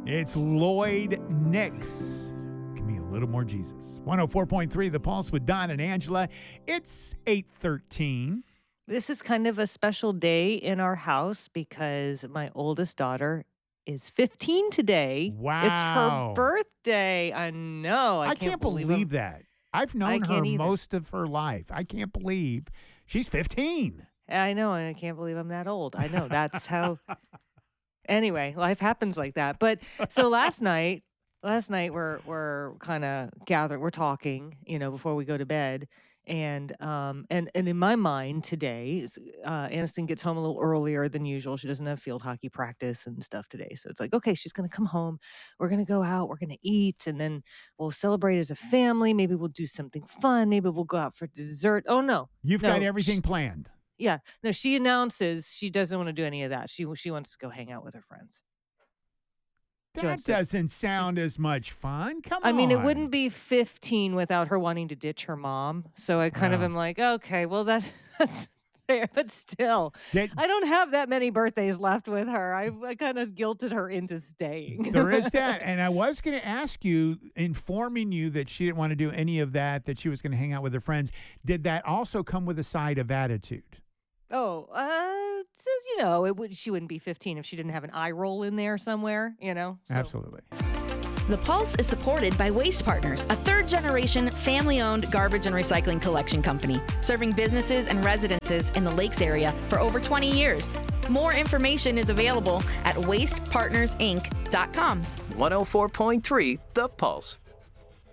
It's Lloyd Nix. Give me a little more Jesus. 104.3 The Pulse with Don and Angela. It's 8:13. This is kind of a special day in our house because my oldest daughter is 15 today. Wow. It's her birthday. I know. I can't believe that. I've known her most of her life. I can't believe she's 15. I know, and I can't believe I'm that old. I know. That's how. Anyway, life happens like that. But so last night we're kind of gathering, we're talking, before we go to bed. And in my mind today, Aniston gets home a little earlier than usual. She doesn't have field hockey practice and stuff today. So it's like, okay, she's going to come home. We're going to go out. We're going to eat. And then we'll celebrate as a family. Maybe we'll do something fun. Maybe we'll go out for dessert. Oh, no. You've got everything planned. Yeah. No, she announces she doesn't want to do any of that. She wants to go hang out with her friends. That doesn't sound as much fun. Come on. I mean, it wouldn't be 15 without her wanting to ditch her mom. So I kind of am like, okay, well, that's fair. But still, I don't have that many birthdays left with her. I kind of guilted her into staying. There is that. And I was going to ask you, informing you that she didn't want to do any of that she was going to hang out with her friends. Did that also come with a side of attitude? Oh, she wouldn't be 15 if she didn't have an eye roll in there somewhere, So. Absolutely. The Pulse is supported by Waste Partners, a third-generation, family-owned garbage and recycling collection company, serving businesses and residences in the Lakes area for over 20 years. More information is available at wastepartnersinc.com. 104.3 The Pulse.